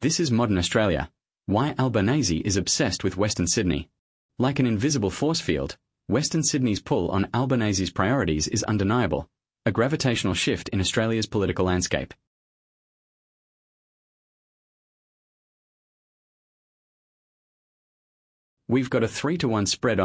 This is modern Australia. Why Albanese is obsessed with Western Sydney. Like an invisible force field, Western Sydney's pull on Albanese's priorities is undeniable, a gravitational shift in Australia's political landscape. We've got a 3-to-1 spread